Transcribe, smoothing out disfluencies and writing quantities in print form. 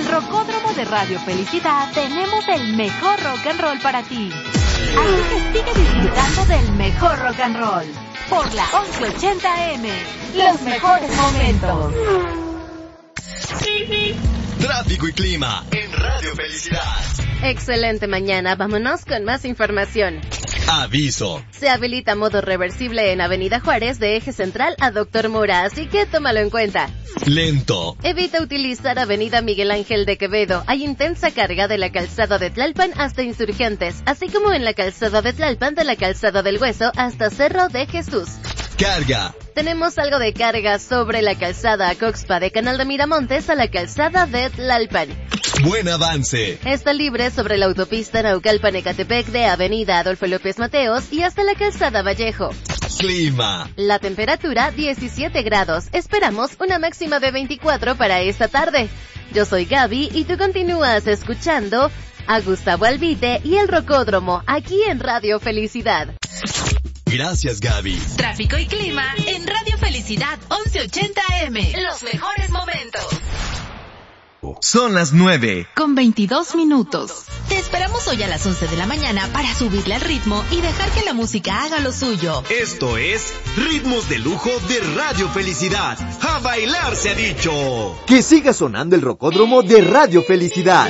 el Rocódromo de Radio Felicidad tenemos el mejor rock and roll para ti. Así que sigue disfrutando del mejor rock and roll. Por la 1180M, los mejores momentos. Tráfico y clima en Radio Felicidad. Excelente mañana, vámonos con más información. Aviso. Se habilita modo reversible en Avenida Juárez de Eje Central a Dr. Mora, así que tómalo en cuenta. Lento. Evita utilizar Avenida Miguel Ángel de Quevedo. Hay intensa carga de la calzada de Tlalpan hasta Insurgentes, así como en la calzada de Tlalpan de la calzada del Hueso hasta Cerro de Jesús. Carga. Tenemos algo de carga sobre la calzada a Coxpa de Canal de Miramontes a la calzada de Tlalpan. Buen avance. Está libre sobre la autopista Naucalpan-Ecatepec de Avenida Adolfo López Mateos y hasta la calzada Vallejo. Clima. La temperatura 17 grados. Esperamos una máxima de 24 para esta tarde. Yo soy Gaby y tú continúas escuchando a Gustavo Albite y el Rocódromo aquí en Radio Felicidad. Gracias, Gaby. Tráfico y clima en Radio Felicidad 1180M. Los mejores momentos. Son las 9:22. Te esperamos hoy a las 11 de la mañana para subirle al ritmo y dejar que la música haga lo suyo. Esto es Ritmos de Lujo de Radio Felicidad. ¡A bailar se ha dicho! Que siga sonando el Rocódromo de Radio Felicidad.